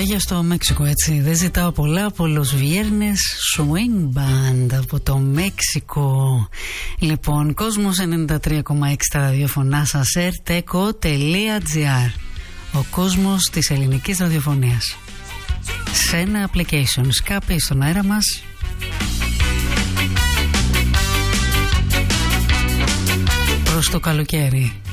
Λόγια στο Μέξικο, έτσι. Δεν ζητάω πολλά από Los Viernes Swing Band από το Μέξικο. Λοιπόν, Κόσμος 93,6 στα ραδιοφωνά σας, rteco.gr. Ο κόσμος της ελληνικής ραδιοφωνίας. Σε ένα application, σκάπει στον αέρα μας. Προς το καλοκαίρι.